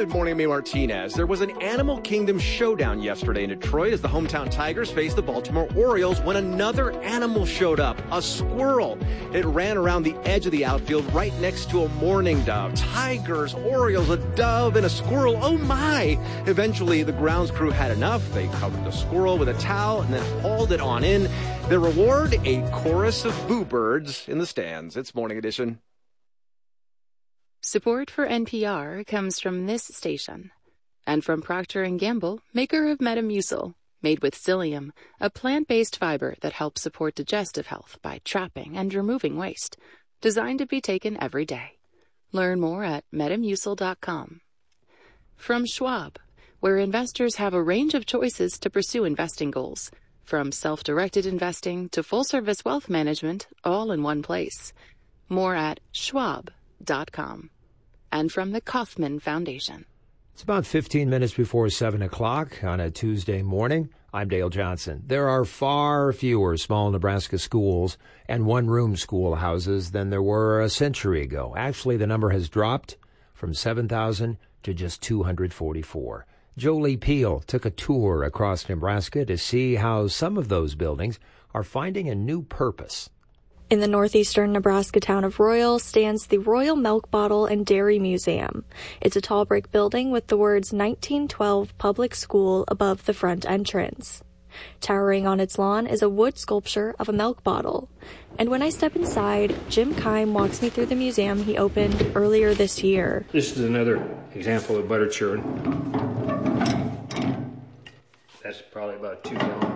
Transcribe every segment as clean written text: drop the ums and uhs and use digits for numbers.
Good morning, Amy Martinez. There was an Animal Kingdom showdown yesterday in Detroit as the hometown Tigers faced the Baltimore Orioles when another animal showed up, a squirrel. It ran around the edge of the outfield right next to a mourning dove. Tigers, Orioles, a dove, and a squirrel. Oh, my. Eventually, the grounds crew had enough. They covered the squirrel with a towel and then hauled it on in. The reward, a chorus of boo birds in the stands. It's Morning Edition. Support for NPR comes from this station and from Procter & Gamble, maker of Metamucil, made with psyllium, a plant-based fiber that helps support digestive health by trapping and removing waste, designed to be taken every day. Learn more at metamucil.com. From Schwab, where investors have a range of choices to pursue investing goals, from self-directed investing to full-service wealth management, all in one place. More at schwab.com. And from the Kauffman Foundation. It's about 15 minutes before 7 o'clock on a Tuesday morning. I'm Dale Johnson. There are far fewer small Nebraska schools and one-room schoolhouses than there were a century ago. Actually, the number has dropped from 7,000 to just 244. Jolie Peel took a tour across Nebraska to see how some of those buildings are finding a new purpose. In the northeastern Nebraska town of Royal stands the Royal Milk Bottle and Dairy Museum. It's a tall brick building with the words 1912 Public School above the front entrance. Towering on its lawn is a wood sculpture of a milk bottle. And when I step inside, Jim Keim walks me through the museum he opened earlier this year. This is another example of butter churn. That's probably about 2 gallons.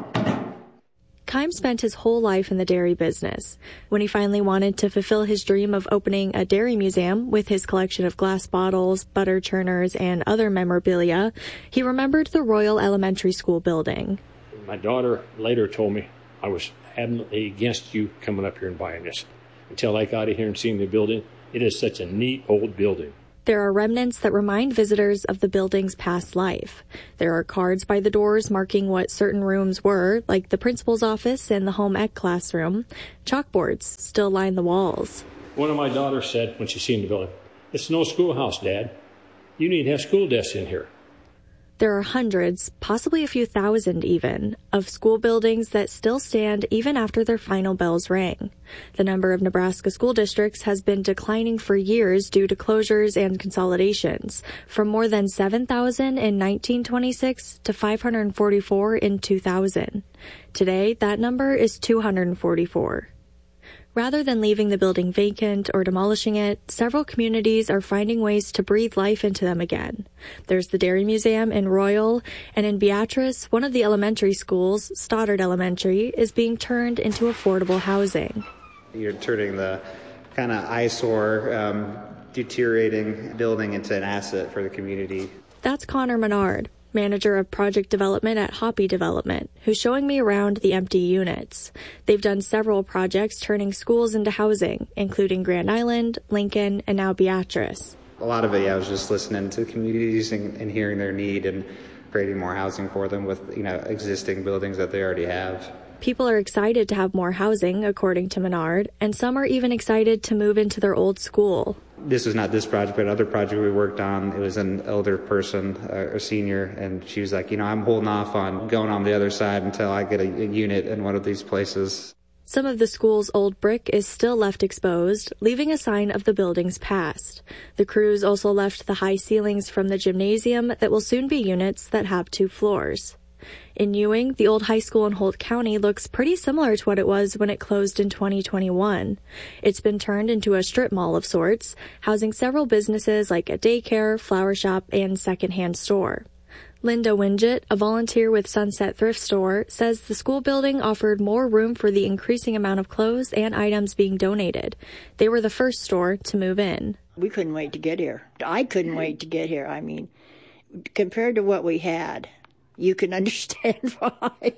Keim spent his whole life in the dairy business. When he finally wanted to fulfill his dream of opening a dairy museum with his collection of glass bottles, butter churners, and other memorabilia, he remembered the Royal Elementary School building. My daughter later told me I was adamantly against you coming up here and buying this. Until I got in here and seen the building, it is such a neat old building. There are remnants that remind visitors of the building's past life. There are cards by the doors marking what certain rooms were, like the principal's office and the home ec classroom. Chalkboards still line the walls. One of my daughters said when she seen the building, "It's no schoolhouse, Dad. You need to have school desks in here." There are hundreds, possibly a few thousand even, of school buildings that still stand even after their final bells rang. The number of Nebraska school districts has been declining for years due to closures and consolidations, from more than 7,000 in 1926 to 544 in 2000. Today, that number is 244. Rather than leaving the building vacant or demolishing it, several communities are finding ways to breathe life into them again. There's the Dairy Museum in Royal, and in Beatrice, one of the elementary schools, Stoddard Elementary, is being turned into affordable housing. You're turning the kind of eyesore, deteriorating building into an asset for the community. That's Connor Menard, manager of project development at Hoppy Development, who's showing me around the empty units. They've done several projects turning schools into housing, including Grand Island, Lincoln, and now Beatrice. A lot of it, I was just listening to communities and hearing their need and creating more housing for them with, existing buildings that they already have. People are excited to have more housing, according to Menard, and some are even excited to move into their old school. This was not this project, but another project we worked on. It was an elder person, a senior, and she was like, I'm holding off on going on the other side until I get a unit in one of these places. Some of the school's old brick is still left exposed, leaving a sign of the building's past. The crews also left the high ceilings from the gymnasium that will soon be units that have 2 floors. In Ewing, the old high school in Holt County looks pretty similar to what it was when it closed in 2021. It's been turned into a strip mall of sorts, housing several businesses like a daycare, flower shop, and secondhand store. Linda Winget, a volunteer with Sunset Thrift Store, says the school building offered more room for the increasing amount of clothes and items being donated. They were the first store to move in. We couldn't wait to get here. I couldn't wait to get here. I mean, compared to what we had, you can understand why.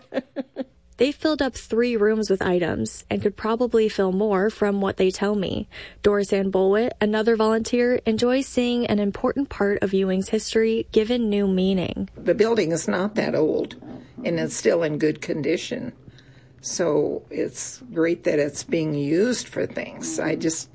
They filled up 3 rooms with items and could probably fill more from what they tell me. Doris Ann Bolwit, another volunteer, enjoys seeing an important part of Ewing's history given new meaning. The building is not that old, and it's still in good condition. So it's great that it's being used for things. I just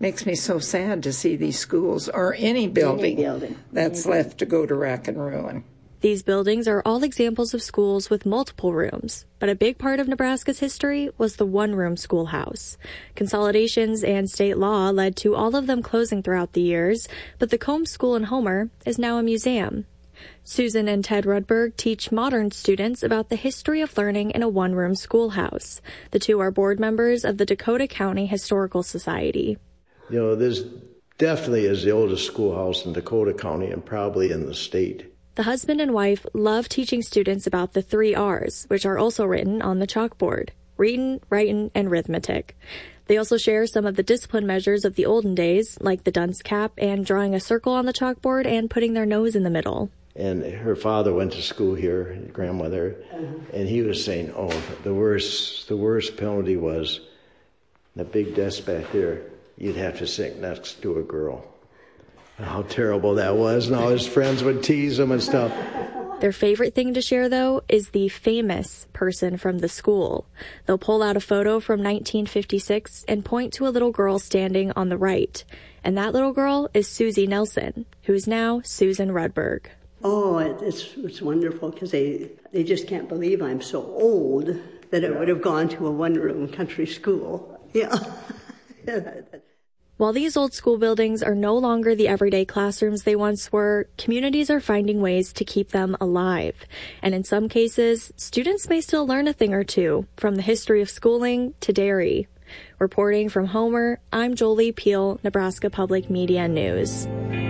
Makes me so sad to see these schools or any building that's left to go to wreck and ruin. These buildings are all examples of schools with multiple rooms, but a big part of Nebraska's history was the one-room schoolhouse. Consolidations and state law led to all of them closing throughout the years, but the Combs School in Homer is now a museum. Susan and Ted Rudberg teach modern students about the history of learning in a one-room schoolhouse. The two are board members of the Dakota County Historical Society. You know, this definitely is the oldest schoolhouse in Dakota County and probably in the state. The husband and wife love teaching students about the 3 R's, which are also written on the chalkboard: readin', writin', and arithmetic. They also share some of the discipline measures of the olden days, like the dunce cap and drawing a circle on the chalkboard and putting their nose in the middle. And her father went to school here, grandmother, and he was saying, the worst penalty was the big desk back there. You'd have to sit next to a girl. How terrible that was, and all his friends would tease him and stuff. Their favorite thing to share, though, is the famous person from the school. They'll pull out a photo from 1956 and point to a little girl standing on the right. And that little girl is Susie Nelson, who is now Susan Rudberg. Oh, it's wonderful because they just can't believe I'm so old that I would have gone to a one-room country school. Yeah. While these old school buildings are no longer the everyday classrooms they once were, communities are finding ways to keep them alive. And in some cases, students may still learn a thing or two, from the history of schooling to dairy. Reporting from Homer, I'm Jolie Peel, Nebraska Public Media News.